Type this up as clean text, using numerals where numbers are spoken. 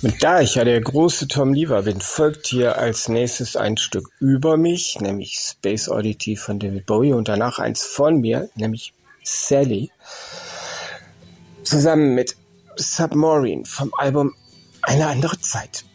Und da ich ja der große Tom Lever bin, folgt hier als nächstes ein Stück über mich, nämlich Space Oddity von David Bowie und danach eins von mir, nämlich Sally, zusammen mit Submarine vom Album Eine andere Zeit.